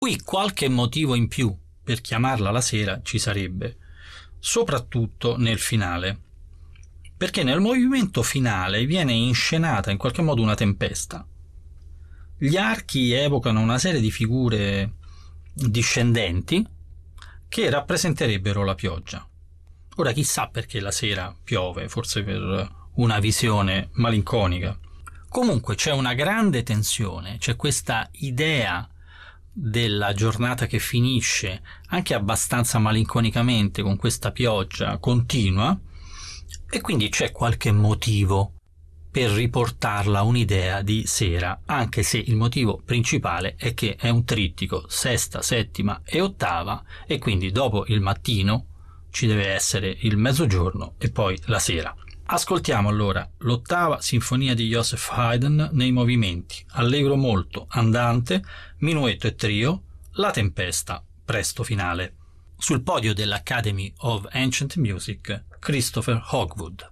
Qui qualche motivo in più per chiamarla la sera ci sarebbe, soprattutto nel finale, perché nel movimento finale viene inscenata in qualche modo una tempesta. Gli archi evocano una serie di figure discendenti che rappresenterebbero la pioggia. Ora chissà perché la sera piove, forse per una visione malinconica. Comunque c'è una grande tensione, c'è questa idea della giornata che finisce anche abbastanza malinconicamente con questa pioggia continua, e quindi c'è qualche motivo per riportarla un'idea di sera, anche se il motivo principale è che è un trittico sesta, settima e ottava, e quindi dopo il mattino ci deve essere il mezzogiorno e poi la sera. Ascoltiamo allora l'ottava sinfonia di Joseph Haydn nei movimenti allegro molto, andante, minuetto e trio, La tempesta, presto finale. Sul podio dell'Academy of Ancient Music, Christopher Hogwood.